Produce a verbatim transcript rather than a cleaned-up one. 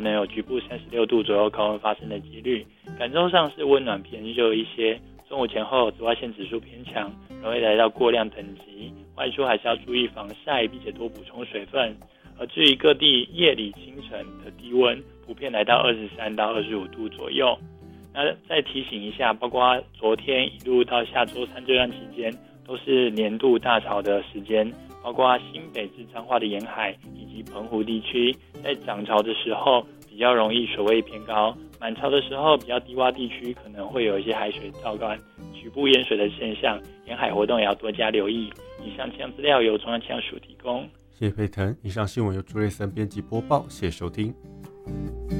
能有局部三十六度左右高温发生的几率。感受上是温暖偏热一些，中午前后紫外线指数偏强，容易来到过量等级，外出还是要注意防晒，并且多补充水分。而至于各地夜里清晨的低温普遍来到二十三到二十五度左右。那再提醒一下，包括昨天一路到下周三这段期间都是年度大潮的时间，包括新北至彰化的沿海以及澎湖地区，在涨潮的时候比较容易水位偏高，满潮的时候比较低洼地区可能会有一些海水倒灌、局部淹水的现象，沿海活动也要多加留意。以上气象资料由中央气象署提供。 谢谢佩腾，以上新闻由朱瑞森编辑播报，谢谢收听。